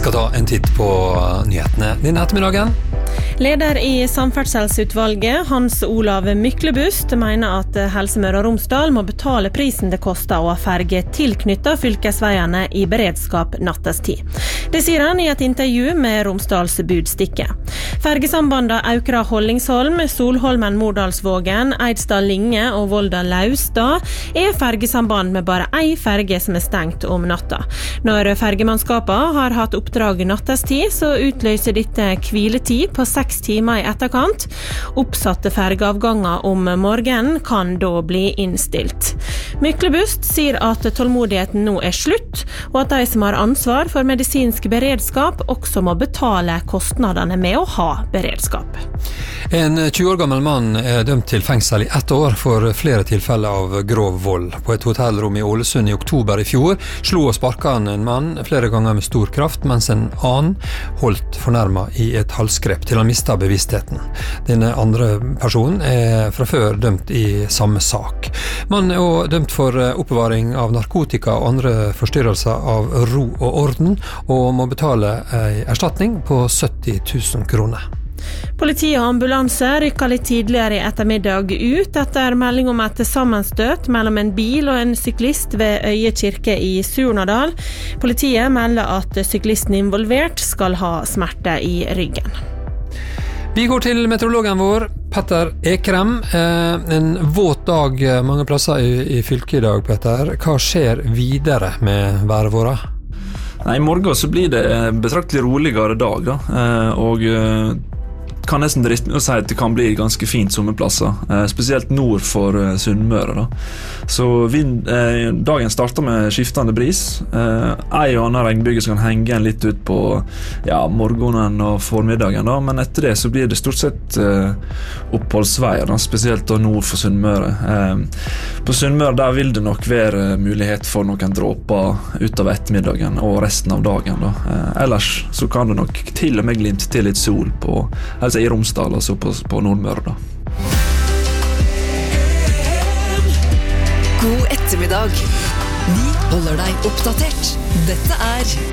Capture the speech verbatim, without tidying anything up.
skal ta en titt på nyhetene denne ettermiddagen. Leder i Samferdselsutvalget, Hans Olav Myklebust, mener at Helse Møre og Romsdal må betale prisen det koster å ha ferge tilknyttet fylkesveiene i beredskap nattestid. Det sier han i et intervju med Romsdals Budstikke. Fergesambanda Aukra-Hollingsholm, Solholmen-Mordalsvågen, Eidsdal-Linge og Volda-Laustad er fergesamband med bare ei ferge som er stengt om natta. Når fergemannskapet har hatt oppdrag nattestid, så utløser dette hviletid på seks timer i etterkant. Oppsatte fergeavganger om morgenen kan da bli innstilt. Myklebust sier at tålmodigheten nå er slutt, og at de som har ansvar for medisinsk beredskap også må betale kostnadene med å ha beredskap. En tjue år gammel mann er dømt til fengsel i ett år for flere tilfeller av grov vold. På et hotellrom i Ålesund i oktober i fjor slo og sparket han en mann flere ganger med stor kraft, mens en annen holdt fornærmet i et halsgrep til han mistet bevisstheten. Denne andre personen er fra før dømt i samme sak. Mannen er også dømt for oppbevaring av narkotika og andre forstyrrelser av ro og orden, og må betale en erstatning på sytti tusen kroner. Politi og ambulanse rykket litt tidligere i ettermiddag ut etter melding om et sammenstøt mellom en bil og en syklist ved Øye kirke i Surnadal. Politiet melder at syklisten involvert skal ha smerte i ryggen. Vi går til meteorologen vår, Petter Ekrem. En våt dag mange plasser i, i fylket i dag, Petter. Hva skjer videre med været vårt? Nei, I morgen så blir det betraktelig roligere dag, da. Og kan nesten driste med å si at det kan bli ganske fint sommerplasser, eh, spesielt nord for eh, Sunnmøre. Da. Så vind, eh, dagen starter med skiftende bris. Eh, ei og annen regnbyge som kan henge en litt ut på ja, morgenen og formiddagen, da. Men etter det så blir det stort sett eh, oppholdsveier, da, spesielt da nord for Sunnmøre. Eh, på Sunnmøre der vil det nok være mulighet for noen dråper utover ettermiddagen og resten av dagen. Da. Eh, ellers så kan det nok til og med glimte til litt sol på altså i Romsdal, altså på, på Nordmøre da. God ettermiddag. Vi holder deg oppdatert. Dette er